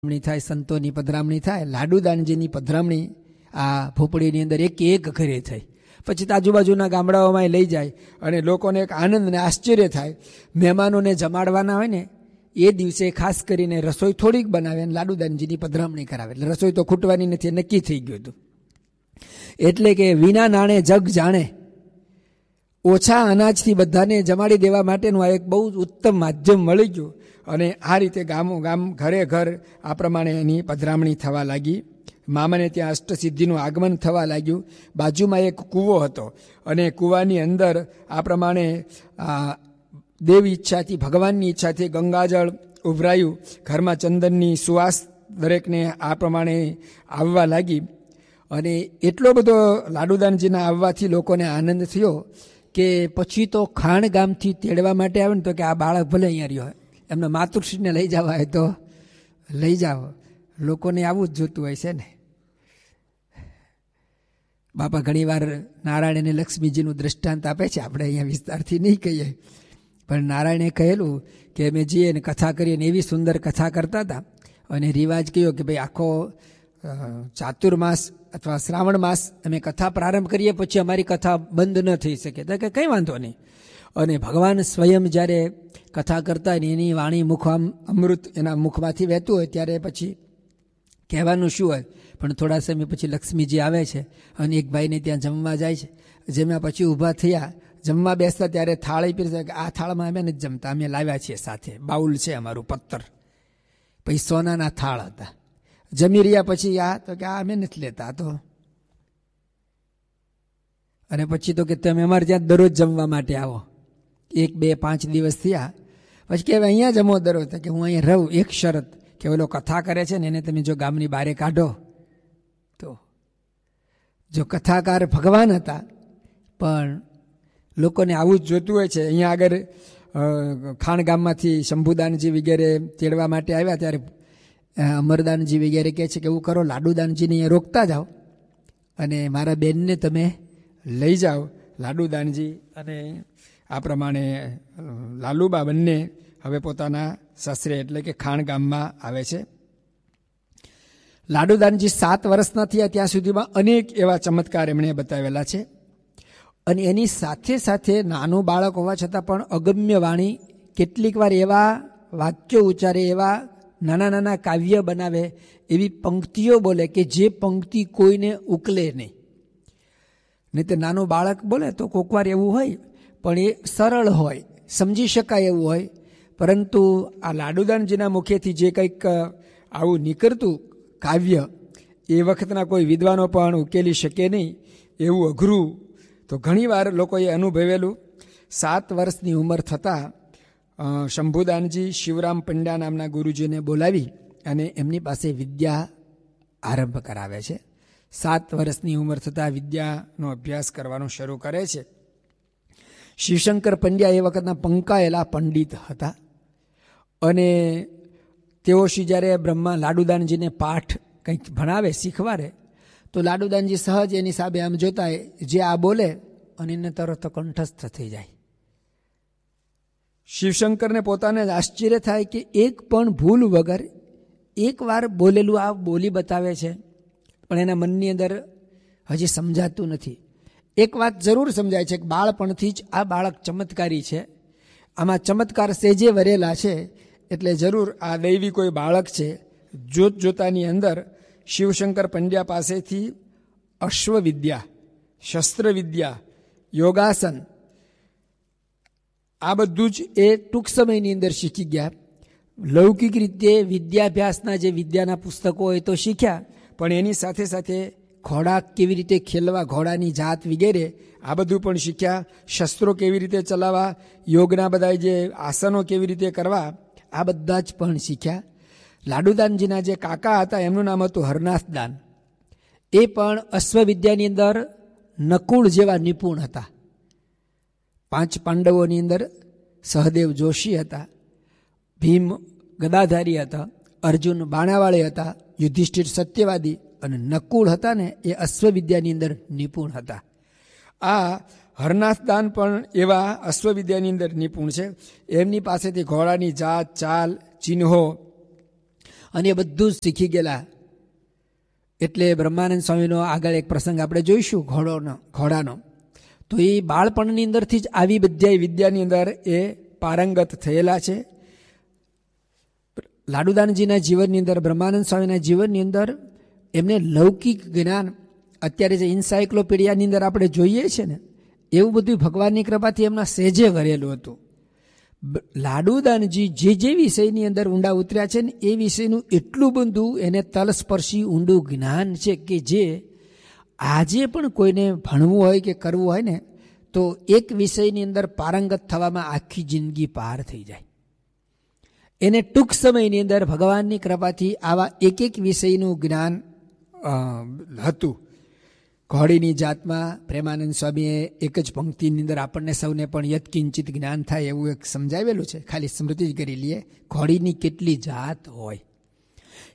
થાય, સંતોની પધરામણી થાય. લાડુદાનજીની પધરામણી આ ભોપડીની અંદર એક ઘરે થઈ. પછી આજુબાજુના ગામડાઓમાં લઈ જાય અને લોકોને એક આનંદ ને આશ્ચર્ય થાય. મહેમાનોને જમાડવાના હોય ને એ દિવસે ખાસ કરીને રસોઈ થોડીક બનાવે અને લાડુદાનજીની પધરામણી કરાવે. એટલે રસોઈ તો ખૂટવાની નથી, નક્કી થઈ ગયું હતું. એટલે કે વિના નાણે જગ જાણે, ઓછા અનાજથી બધાને જમાડી દેવા માટેનું આ એક બહુ ઉત્તમ માધ્યમ મળી ગયું. અને આ રીતે ગામો ગામ, ઘરે ઘર આ પ્રમાણે એની પધરામણી થવા લાગી. મામાને ત્યાં અષ્ટસિદ્ધિનું આગમન થવા લાગ્યું. બાજુમાં એક કૂવો હતો અને કૂવાની અંદર આ પ્રમાણે દેવી ઈચ્છાથી, ભગવાનની ઈચ્છાથી ગંગાજળ ઉભરાયું. ઘરમાં ચંદનની સુવાસ દરેકને આ પ્રમાણે આવવા લાગી. અને એટલો બધો લાડુદાનજીના આવવાથી લોકોને આનંદ થયો કે પછી તો ખાણ ગામથી તેડવા માટે આવે ને તો કે આ બાળક ભલે અહીંયા રહ્યો, એમના માતૃશ્રીને લઈ જવા હોય તો લઈ જાઓ. લોકોને આવું જ જોતું હોય છે ને. બાપા ઘણીવાર નારાયણ અને લક્ષ્મીજીનું દ્રષ્ટાંત આપે છે. આપણે અહીંયા વિસ્તારથી નહીં કહીએ, પણ નારાયણે કહેલું કે અમે જઈએ ને કથા કરીએ ને એવી સુંદર કથા કરતા હતા. અને રિવાજ કયો કે ભાઈ આખો ચાતુર્માસ અથવા શ્રાવણ માસ અમે કથા પ્રારંભ કરીએ પછી અમારી કથા બંધ ન થઈ શકે. તો કે કંઈ વાંધો નહીં. અને ભગવાન સ્વયં જ્યારે કથા કરતા હોય ને એની વાણી મુખ અમૃત એના મુખમાંથી વહેતું હોય ત્યારે પછી કહેવાનું શું હોય. પણ થોડા સમય પછી લક્ષ્મીજી આવે છે અને એક ભાઈને ત્યાં જમવા જાય છે. જમ્યા પછી ઊભા થયા, જમવા બેસતા ત્યારે થાળી પીરસે કે આ થાળમાં અમે નથી જમતા, અમે લાવ્યા છીએ સાથે, બાઉલ છે અમારું પત્તર. પછી સોનાના થાળ હતા. જમી રહ્યા પછી આ તો કે આ અમે નથી લેતા તો. અને પછી તો કે તમે અમારે ત્યાં દરરોજ જમવા માટે આવો. 1, 2, 5 દિવસ થયા પછી કે અહીંયા જમો દરરોજ. કે હું અહીંયા રહું, એક શરત કે ઓલો કથા કરે છે ને એને તમે જો ગામની બારે કાઢો તો. જો કથાકાર ભગવાન હતા પણ લોકોને આવું જ જોતું હોય છે. અહીંયા આગળ ખાણ ગામમાંથી શંભુદાનજી વગેરે તેડવા માટે આવ્યા ત્યારે અમરદાનજી વગેરે કહે છે કે એવું કરો, લાડુદાનજીને અહીંયા રોકતા જાઓ અને મારા બેનને તમે લઈ જાઓ. લાડુદાનજી અને આ પ્રમાણે લાલુબા બંને હવે પોતાના સાસરે એટલે કે ખાણ ગામમાં આવે છે. લાડુદાનજી 7 વર્ષના થયા ત્યાં સુધીમાં અનેક એવા ચમત્કાર એમણે બતાવેલા છે. અને એની સાથે સાથે નાનું બાળક હોવા છતાં પણ અગમ્ય વાણી, કેટલીક વાર એવા વાક્યો ઉચ્ચારે, એવા નાના નાના કાવ્ય બનાવે, એવી પંક્તિઓ બોલે કે જે પંક્તિ કોઈને ઉકલે નહીં તો નાનું બાળક બોલે તો કોકવાર એવું હોય પણ એ સરળ હોય, સમજી શકાય એવું હોય. પરંતુ આ લાડુદાનજીના મુખેથી જે કંઈક આવું નીકળતું કાવ્ય એ વખતના કોઈ વિદ્વાનો પણ ઉકેલી શકે નહીં, એવું અઘરું તો ઘણીવાર લોકોએ અનુભવેલું. 7 વર્ષની ઉંમર થતાં શંભુદાનજી શિવરામ પંડ્યા નામના ગુરુજીને બોલાવી અને એમની પાસે વિદ્યા આરંભ કરાવે છે. 7 વર્ષની ઉંમર થતાં વિદ્યાનો અભ્યાસ કરવાનું શરૂ કરે છે. શિવશંકર પંડ્યા એ વખતના પંકાયેલા પંડિત હતા અને તેઓ જ્યારે બ્રહ્મા લાડુદાનજીને પાઠ કંઈક ભણાવે, શીખવાડે તો લાડુદાનજી સહજ એની સામે આમ જોતા જે આ બોલે અને એને તરત કંઠસ્થ થઈ જાય. શિવશંકરને પોતાને આશ્ચર્ય થાય કે એક પણ ભૂલ વગર એક વાર બોલેલું આ બોલી બતાવે છે, પણ એના મનની અંદર હજી સમજાતું નથી. એક વાત જરૂર સમજાય છે કે બાળપણથી જ આ બાળક ચમત્કારી છે, આમાં ચમત્કાર સેજે વરેલા છે, એટલે જરૂર આ દૈવી કોઈ બાળક છે. જોત જોતાની અંદર શિવશંકર પંડ્યા પાસેથી અશ્વવિદ્યા, શસ્ત્રવિદ્યા, યોગાસન આ બધું જ એ ટૂંક સમયની અંદર શીખી ગયા. લૌકિક રીતે વિદ્યાભ્યાસના જે વિદ્યાના પુસ્તકો હોય તો શીખ્યા, પણ એની સાથે સાથે ઘોડા કેવી રીતે ખેલવા, ઘોડાની જાત વગેરે આ બધું પણ શીખ્યા. શસ્ત્રો કેવી રીતે ચલાવવા, યોગના બધા જે આસનો કેવી રીતે કરવા આ બધા જ પણ શીખ્યા. લાડુદાનજીના જે કાકા હતા એમનું નામ હતું હરનાથદાન. એ પણ અશ્વવિદ્યાની અંદર નકુળ જેવા નિપુણ હતા. 5 પાંડવોની અંદર સહદેવ જોશી હતા, ભીમ ગદાધારી હતા, અર્જુન બાણાવાળી હતા, યુધિષ્ઠિર સત્યવાદી અને નકુળ હતા ને એ અશ્વવિદ્યાની અંદર નિપુણ હતા. આ હરનાથદાન પણ એવા અશ્વવિદ્યાની અંદર નિપુણ છે. એમની પાસેથી ઘોડાની જાત, ચાલ, ચિહ્નો અને એ બધું જ શીખી ગયેલા. એટલે બ્રહ્માનંદ સ્વામીનો આગળ એક પ્રસંગ આપણે જોઈશું ઘોડાનો. તો એ બાળપણની અંદરથી જ આવી બધી વિદ્યાની અંદર એ પારંગત થયેલા છે. લાડુદાનજીના જીવનની અંદર, બ્રહ્માનંદ સ્વામીના જીવનની અંદર એમને લૌકિક જ્ઞાન, અત્યારે જે ઇન્સાયક્લોપીડિયાની અંદર આપણે જોઈએ છીએ ને, એવું બધું ભગવાનની કૃપાથી એમના સહેજે કરેલું હતું. લાડુદાનજી જે વિષયની અંદર ઊંડા ઉતર્યા છે ને, એ વિષયનું એટલું બધું એને તલસ્પર્શી ઊંડું જ્ઞાન છે કે જે આજે પણ કોઈને ભણવું હોય કે કરવું હોય ને, તો એક વિષયની અંદર પારંગત થવામાં આખી જિંદગી પાર થઈ જાય. એને ટૂંક સમયની અંદર ભગવાનની કૃપાથી આવા એક એક વિષયનું જ્ઞાન હતું. ઘોડીની જાતમાં પ્રેમાનંદ સ્વામીએ એક જ પંક્તિની અંદર આપણને સૌને પણ યત્કિંચિત જ્ઞાન થાય એવું એક સમજાવેલું છે. ખાલી સ્મૃતિ જ કરી લઈએ. ઘોડીની કેટલી જાત હોય.